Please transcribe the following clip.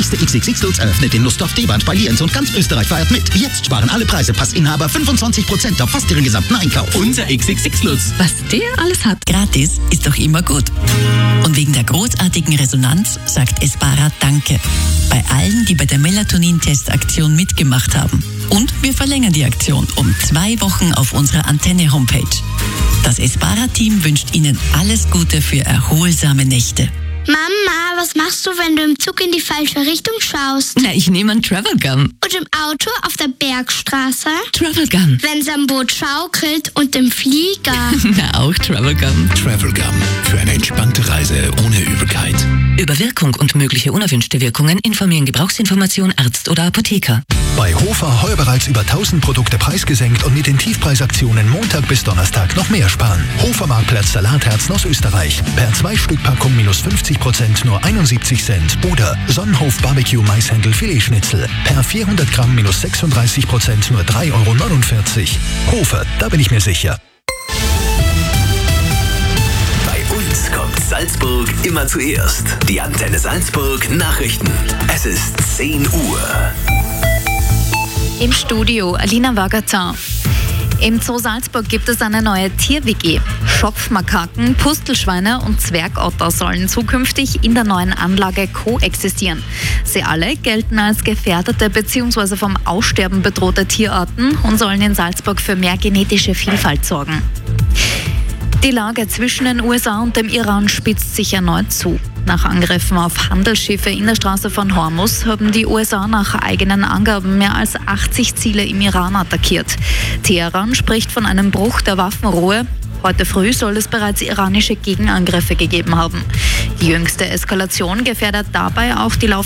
nächste XXX Lutz eröffnet in Lustdorf-Deband bei Lienz und ganz Österreich feiert mit. Jetzt sparen alle Preisepassinhaber 25% auf fast ihren gesamten Einkauf. Unser XXX Lutz. Was der alles hat. Gratis ist doch immer gut. Und wegen der großartigen Resonanz sagt Espara Danke. Bei allen, die bei der Melatonin-Test-Aktion mitgemacht haben. Und wir verlängern die Aktion um 2 Wochen auf unserer Antenne-Homepage. Das Espara-Team wünscht Ihnen alles Gute für erholsame Nächte. Mama, was machst du, wenn du im Zug in die falsche Richtung schaust? Na, ich nehme einen Travel Gun. Und im Auto auf der Bergstraße? Travel Gun. Wenn's am Boot schaukelt und im Flieger? Na, auch Travel Gun. Travel Gun. Für eine entspannte Reise ohne Übelkeit. Über Wirkung und mögliche unerwünschte Wirkungen informieren Gebrauchsinformation Arzt oder Apotheker. Bei Hofer heuer bereits über 1000 Produkte preisgesenkt und mit den Tiefpreisaktionen Montag bis Donnerstag noch mehr sparen. Hofer Marktplatz Salatherzen aus Österreich. Per 2-Stück-Packung minus 50% nur 71 Cent. Oder Sonnenhof Barbecue Maishändel Filetschnitzel. Per 400 Gramm minus 36% nur 3,49 Euro. Hofer, da bin ich mir sicher. Bei uns kommt Salzburg immer zuerst. Die Antenne Salzburg Nachrichten. Es ist 10 Uhr. Im Studio Alina Wagatzau. Im Zoo Salzburg gibt es eine neue Tier-WG. Schopfmakaken, Pustelschweine und Zwergotter sollen zukünftig in der neuen Anlage koexistieren. Sie alle gelten als gefährdete bzw. vom Aussterben bedrohte Tierarten und sollen in Salzburg für mehr genetische Vielfalt sorgen. Die Lage zwischen den USA und dem Iran spitzt sich erneut zu. Nach Angriffen auf Handelsschiffe in der Straße von Hormuz haben die USA nach eigenen Angaben mehr als 80 Ziele im Iran attackiert. Teheran spricht von einem Bruch der Waffenruhe. Heute früh soll es bereits iranische Gegenangriffe gegeben haben. Die jüngste Eskalation gefährdet dabei auch die